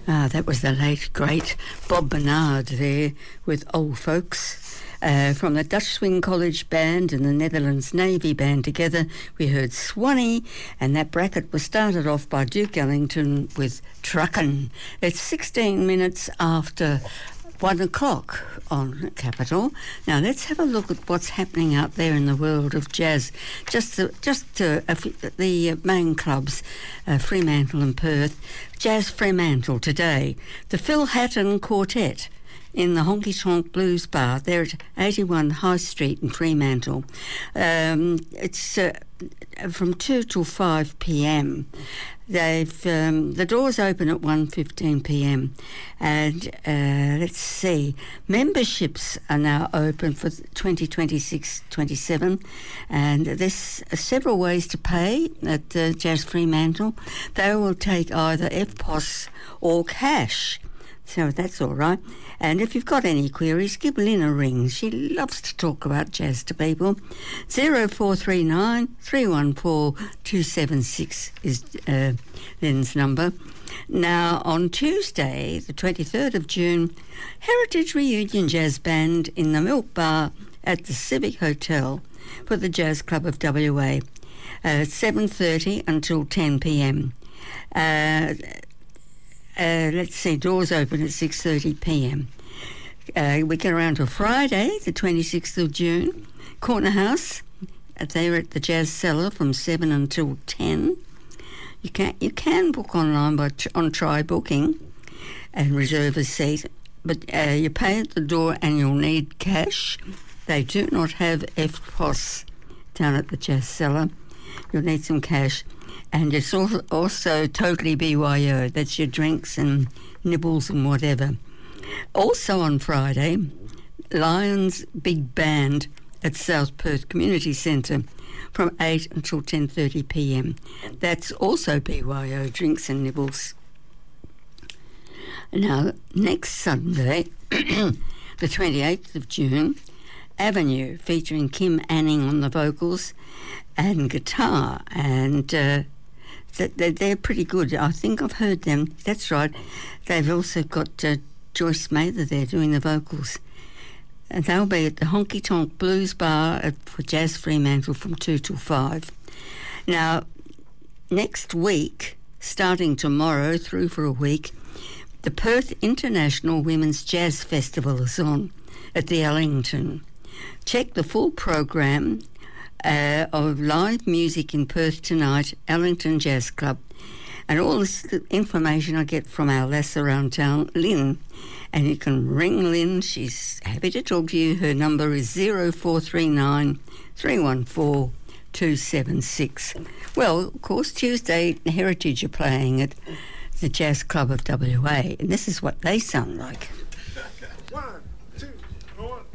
That was the late, great Bob Bernard there with Old Folks. From the Dutch Swing College Band and the Netherlands Navy Band together, we heard Swanee, and that bracket was started off by Duke Ellington with Truckin'. It's 16 minutes after 1 o'clock on Capital. Now let's have a look at what's happening out there in the world of jazz. The main clubs, Fremantle and Perth. Jazz Fremantle today. The Phil Hatton Quartet in the Honky Tonk Blues Bar. They're at 81 High Street in Fremantle. It's from 2 till 5 p.m. The doors open at 1:15 p.m. and let's see, memberships are now open for 2026-27, and there's several ways to pay at Jazz Fremantle. They will take either FPOS or cash, so that's all right. And if you've got any queries, give Lynn a ring. She loves to talk about jazz to people. 0439 314 276 is Lynn's number. Now, on Tuesday, the 23rd of June, Heritage Reunion Jazz Band in the Milk Bar at the Civic Hotel for the Jazz Club of WA, 7:30 until 10 p.m. Let's see, doors open at 6:30 p.m. We get around to Friday, the 26th of June, Corner House. They're at the Jazz Cellar from 7 until 10. You can book online on Try Booking and reserve a seat, but you pay at the door and you'll need cash. They do not have FPOS down at the Jazz Cellar. You'll need some cash. And it's also totally BYO. That's your drinks and nibbles and whatever. Also on Friday, Lions Big Band at South Perth Community Centre from 8 until 10:30 p.m. That's also BYO, drinks and nibbles. Now, next Sunday, the 28th of June, Avenue, featuring Kim Anning on the vocals and guitar, and they're pretty good. I think I've heard them. That's right. They've also got Joyce Mather there doing the vocals. And they'll be at the Honky Tonk Blues Bar for Jazz Fremantle from 2 till 5. Now, next week, starting tomorrow through for a week, the Perth International Women's Jazz Festival is on at the Ellington. Check the full program of live music in Perth tonight, Ellington Jazz Club. And all this information I get from our lass around town, Lynn. And you can ring Lynn. She's happy to talk to you. Her number is 0439 314 276. Well, of course, Tuesday, Heritage are playing at the Jazz Club of WA. And this is what they sound like.